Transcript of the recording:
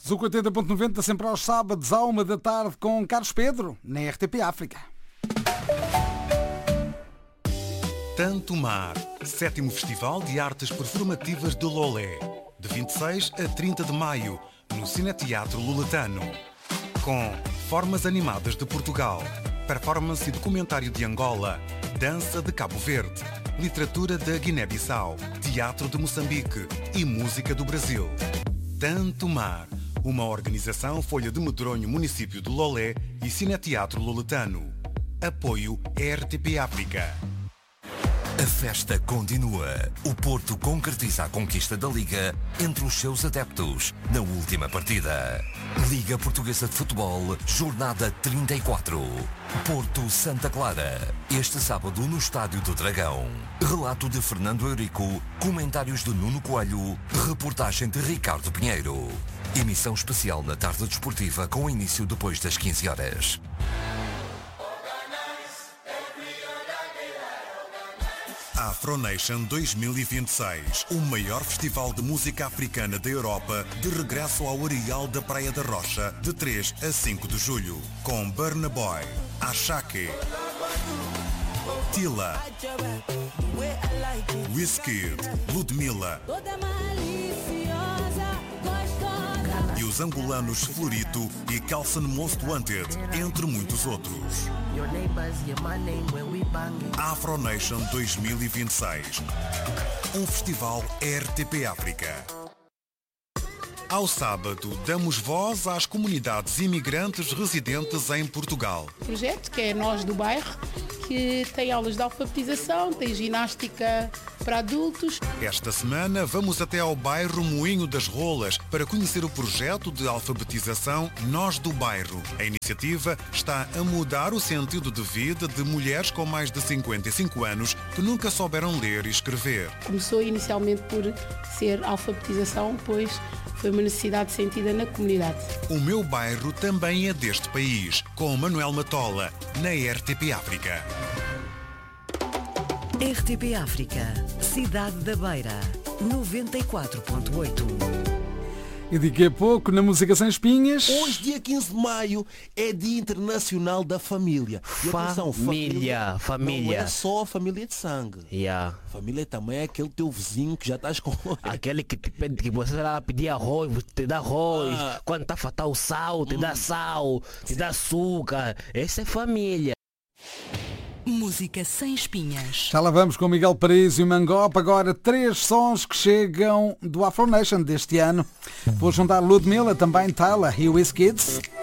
Zuc 80.90, sempre aos sábados à 1 da tarde com Carlos Pedro, na RTP África. Tanto Mar, 7º Festival de Artes Performativas de Lolé, de 26 a 30 de maio, no Cineteatro Luletano. Com Formas Animadas de Portugal, Performance e Documentário de Angola, Dança de Cabo Verde, Literatura da Guiné-Bissau, Teatro de Moçambique e Música do Brasil. Tanto Mar, uma organização Folha de Medronho, município de Lolé e Cineteatro Luletano. Apoio RTP África. A festa continua. O Porto concretiza a conquista da Liga entre os seus adeptos na última partida. Liga Portuguesa de Futebol, jornada 34. Porto Santa Clara. Este sábado no Estádio do Dragão. Relato de Fernando Eurico, comentários de Nuno Coelho, reportagem de Ricardo Pinheiro. Emissão especial na tarde desportiva com início depois das 15 horas. Afronation 2026, o maior festival de música africana da Europa, de regresso ao Areal da Praia da Rocha, de 3 a 5 de julho, com Burna Boy, Ashake, Tila, Wizkid, Ludmilla e os angolanos Florito e Calson Most Wanted, entre muitos outros. Afronation 2026, um festival RTP África. Ao sábado, damos voz às comunidades imigrantes residentes em Portugal. Projeto que é Nós do Bairro, que tem aulas de alfabetização, tem ginástica para adultos. Esta semana vamos até ao bairro Moinho das Rolas para conhecer o projeto de alfabetização Nós do Bairro. A iniciativa está a mudar o sentido de vida de mulheres com mais de 55 anos que nunca souberam ler e escrever. Começou inicialmente por ser alfabetização, pois foi uma necessidade sentida na comunidade. O meu bairro também é deste país, com Manuel Matola, na RTP África. RTP África, Cidade da Beira, 94.8. E daqui a pouco, na Música Sem Espinhas... Hoje, dia 15 de maio, é Dia Internacional da Família. E atenção, família. Não é só a família de sangue. Família também é aquele teu vizinho que já estás com... Aquele que te pede, que você vai lá pedir arroz, te dá arroz. Quando está a faltar o sal, te dá sal, te dá açúcar. Essa é família. Música Sem Espinhas. Já lá vamos com Miguel Paraíso e Mangope. Agora 3 sons que chegam do Afronation deste ano. Vou juntar Ludmilla, também Tila e Wizkid.